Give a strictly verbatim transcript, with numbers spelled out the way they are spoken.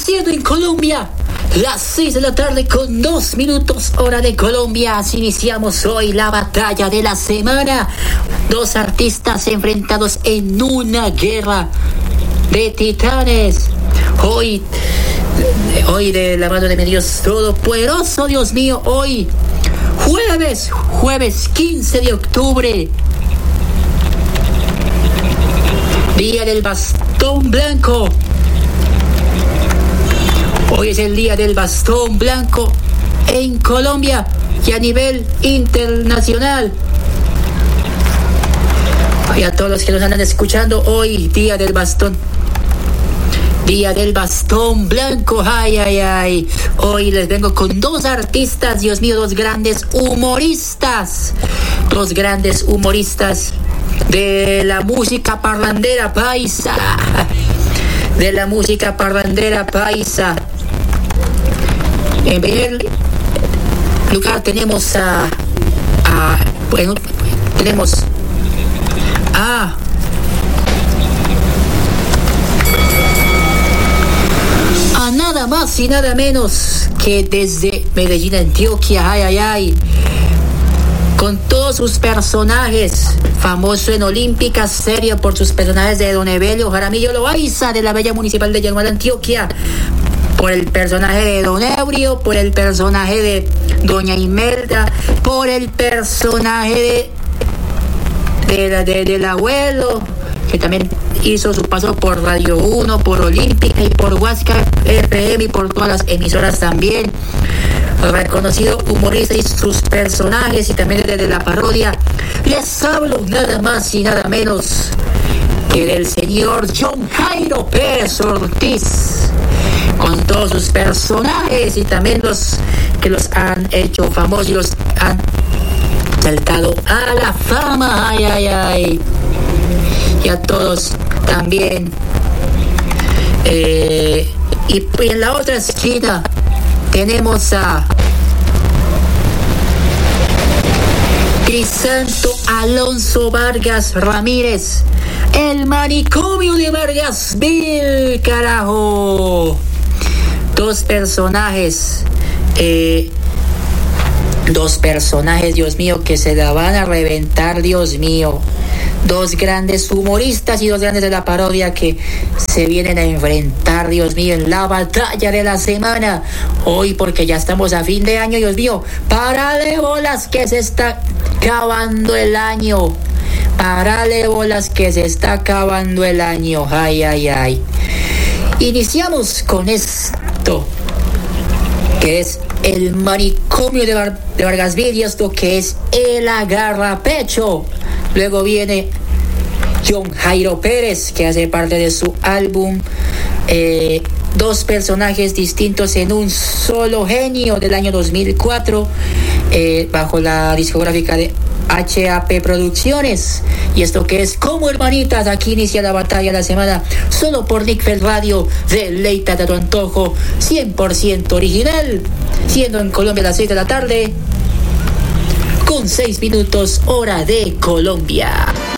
Siendo en Colombia las seis de la tarde con dos minutos hora de Colombia, así iniciamos hoy la batalla de la semana. Dos artistas enfrentados en una guerra de titanes. Hoy, hoy de la mano de mi Dios Todopoderoso, Dios mío, hoy jueves, jueves quince de octubre, día del bastón blanco. Hoy es el día del bastón blanco en Colombia y a nivel internacional. Y a todos los que nos andan escuchando, hoy día del bastón. Día del bastón blanco, ay, ay, ay. Hoy les vengo con dos artistas, Dios mío, dos grandes humoristas. Dos grandes humoristas de la música parrandera paisa. De la música parrandera paisa. En primer lugar tenemos a, a bueno, tenemos a a nada más y nada menos que desde Medellín, Antioquia, ay, ay, ay, con todos sus personajes, famoso en Olímpica, serio por sus personajes de Don Evelio Jaramillo Loaiza, de la bella municipal de Yanual, Antioquia, por el personaje de Don Ebrio, por el personaje de Doña Imelda, por el personaje de, de, de, de del abuelo, que también hizo su paso por Radio uno, por Olímpica y por Huasca F M y por todas las emisoras también. Reconocido humorista y sus personajes, y también desde la parodia. Les hablo nada más y nada menos que del señor John Jairo Pérez Ortiz, con todos sus personajes y también los que los han hecho famosos y los han saltado a la fama, ay, ay, ay. Y a todos también. Eh, y en la otra esquina tenemos a Crisanto Alonso Vargas Ramírez, el manicomio de Vargasville, carajo. Dos personajes, eh, dos personajes, Dios mío, que se la van a reventar, Dios mío. Dos grandes humoristas y dos grandes de la parodia que se vienen a enfrentar, Dios mío, en la batalla de la semana. Hoy, porque ya estamos a fin de año, Dios mío. Párale bolas que se está acabando el año. Párale bolas que se está acabando el año. Ay, ay, ay. Iniciamos con esto, que es el manicomio de, Bar- de Vargasville, y esto que es el agarrapecho. Luego viene John Jairo Pérez, que hace parte de su álbum eh, Dos personajes distintos en un solo genio, del año dos mil cuatro, eh, bajo la discográfica de H A P Producciones. Y esto que es Como Hermanitas. Aquí inicia la batalla de la semana, solo por Nickfeld Radio. Deleítate a tu antojo, cien por ciento original, siendo en Colombia a las seis de la tarde con seis minutos hora de Colombia.